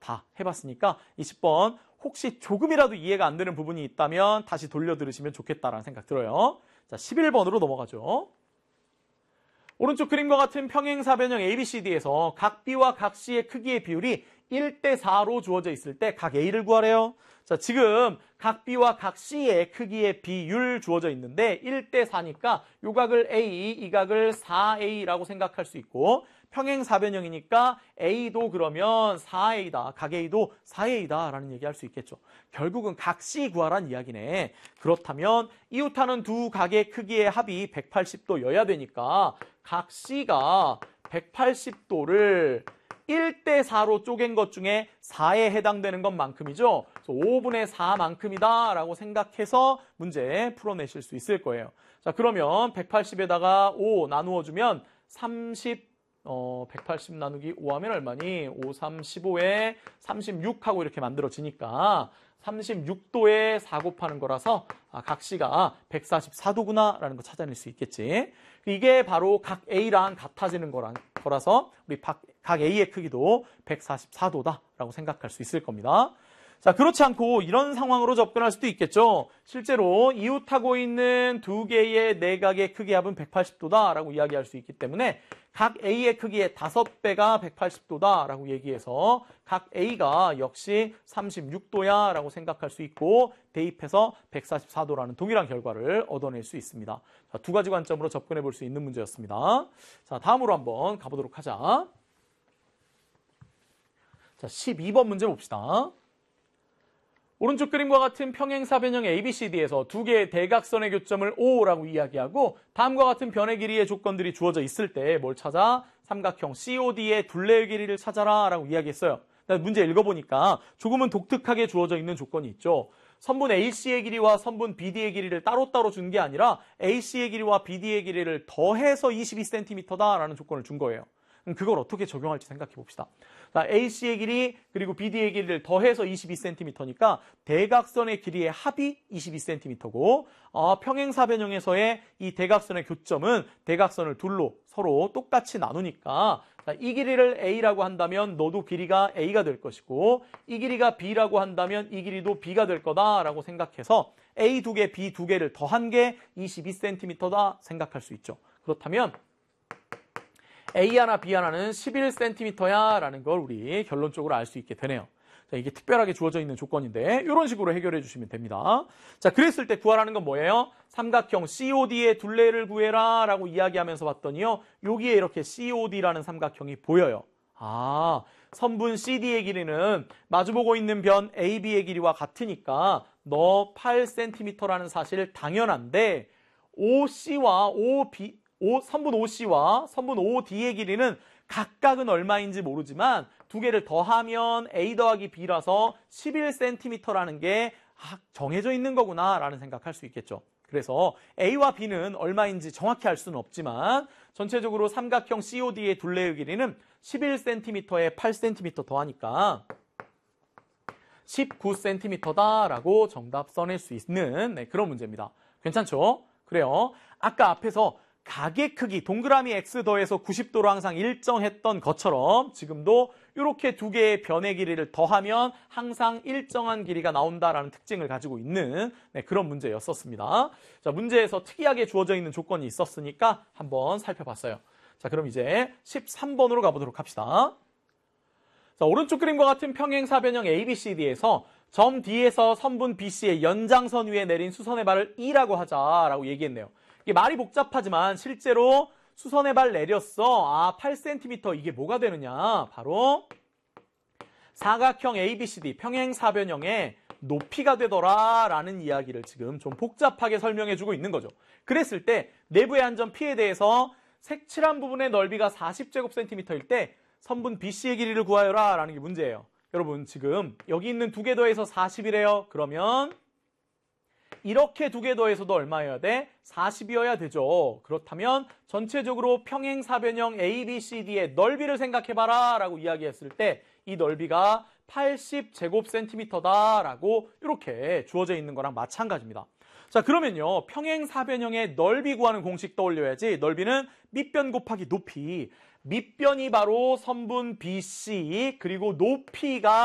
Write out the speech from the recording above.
다 해봤으니까 20번 혹시 조금이라도 이해가 안 되는 부분이 있다면 다시 돌려 들으시면 좋겠다라는 생각 들어요. 자, 11번으로 넘어가죠. 오른쪽 그림과 같은 평행사변형 ABCD에서 각 B와 각 C의 크기의 비율이 1대4로 주어져 있을 때 각 A를 구하래요. 자, 지금 각 B와 각 C의 크기의 비율 주어져 있는데 1대4니까 요 각을 A, 이 각을 4A라고 생각할 수 있고 평행사변형이니까 A도 그러면 4A다. 각 A도 4A다 라는 얘기할 수 있겠죠. 결국은 각 C 구하란 이야기네. 그렇다면 이웃하는 두 각의 크기의 합이 180도여야 되니까 각 C가 180도를 1대4로 쪼갠 것 중에 4에 해당되는 것만큼이죠. 5분의 4만큼이다 라고 생각해서 문제 풀어내실 수 있을 거예요. 자, 그러면 180에다가 5 나누어주면 180 나누기 5 하면 얼마니? 5, 3, 15에 36 하고 이렇게 만들어지니까 36도에 4 곱하는 거라서 각 C가 144도구나 라는 거 찾아낼 수 있겠지. 이게 바로 각 A랑 같아지는 거라서 우리 각 A의 크기도 144도다 라고 생각할 수 있을 겁니다. 자, 그렇지 않고 이런 상황으로 접근할 수도 있겠죠. 실제로 이웃하고 있는 두 개의 내각의 크기의 합은 180도다 라고 이야기할 수 있기 때문에 각 A의 크기의 5배가 180도다 라고 얘기해서 각 A가 역시 36도야 라고 생각할 수 있고 대입해서 144도라는 동일한 결과를 얻어낼 수 있습니다. 자, 두 가지 관점으로 접근해 볼 수 있는 문제였습니다. 자, 다음으로 한번 가보도록 하자. 자, 12번 문제 봅시다. 오른쪽 그림과 같은 평행사변형 ABCD에서 두 개의 대각선의 교점을 O라고 이야기하고 다음과 같은 변의 길이의 조건들이 주어져 있을 때 뭘 찾아? 삼각형 COD의 둘레의 길이를 찾아라 라고 이야기했어요. 문제 읽어보니까 조금은 독특하게 주어져 있는 조건이 있죠. 선분 AC의 길이와 선분 BD의 길이를 따로따로 준 게 아니라 AC의 길이와 BD의 길이를 더해서 22cm다라는 조건을 준 거예요. 그걸 어떻게 적용할지 생각해 봅시다. AC의 길이 그리고 BD의 길이를 더해서 22cm니까 대각선의 길이의 합이 22cm고 평행사변형에서의 이 대각선의 교점은 대각선을 둘로 서로 똑같이 나누니까 이 길이를 A라고 한다면 너도 길이가 A가 될 것이고 이 길이가 B라고 한다면 이 길이도 B가 될 거다라고 생각해서 A 2개, B 2개를 더한 게 22cm다 생각할 수 있죠. 그렇다면 A 하나, B 하나는 11cm야 라는 걸 우리 결론적으로 알 수 있게 되네요. 자, 이게 특별하게 주어져 있는 조건인데 이런 식으로 해결해 주시면 됩니다. 자, 그랬을 때 구하라는 건 뭐예요? 삼각형 COD의 둘레를 구해라 라고 이야기하면서 봤더니요. 여기에 이렇게 COD라는 삼각형이 보여요. 선분 CD의 길이는 마주보고 있는 변 AB의 길이와 같으니까 너 8cm라는 사실 당연한데 OC와 선분 OC와 선분 OD의 길이는 각각은 얼마인지 모르지만 두 개를 더하면 A 더하기 B라서 11cm라는 게 정해져 있는 거구나 라는 생각할 수 있겠죠. 그래서 A와 B는 얼마인지 정확히 알 수는 없지만 전체적으로 삼각형 COD의 둘레의 길이는 11cm에 8cm 더하니까 19cm다 라고 정답 써낼 수 있는 그런 문제입니다. 괜찮죠? 그래요. 아까 앞에서 각의 크기, 동그라미 X 더해서 90도로 항상 일정했던 것처럼 지금도 이렇게 두 개의 변의 길이를 더하면 항상 일정한 길이가 나온다라는 특징을 가지고 있는 그런 문제였었습니다. 자, 문제에서 특이하게 주어져 있는 조건이 있었으니까 한번 살펴봤어요. 자, 그럼 이제 13번으로 가보도록 합시다. 자, 오른쪽 그림과 같은 평행사변형 ABCD에서 점 D에서 선분 BC의 연장선 위에 내린 수선의 발을 E라고 하자라고 얘기했네요. 이게 말이 복잡하지만 실제로 수선의 발 내렸어. 8cm 이게 뭐가 되느냐? 바로 사각형 ABCD 평행사변형의 높이가 되더라 라는 이야기를 지금 좀 복잡하게 설명해주고 있는 거죠. 그랬을 때 내부의 한 점 P에 대해서 색칠한 부분의 넓이가 40제곱cm일 때 선분 BC의 길이를 구하여라 라는 게 문제예요. 여러분 지금 여기 있는 두 개 더해서 40이래요. 그러면 이렇게 두 개 더해서도 얼마여야 돼? 40이어야 되죠. 그렇다면 전체적으로 평행사변형 ABCD의 넓이를 생각해봐라 라고 이야기했을 때 이 넓이가 80제곱cm다 라고 이렇게 주어져 있는 거랑 마찬가지입니다. 자, 그러면요. 평행사변형의 넓이 구하는 공식 떠올려야지. 넓이는 밑변 곱하기 높이. 밑변이 바로 선분 BC 그리고 높이가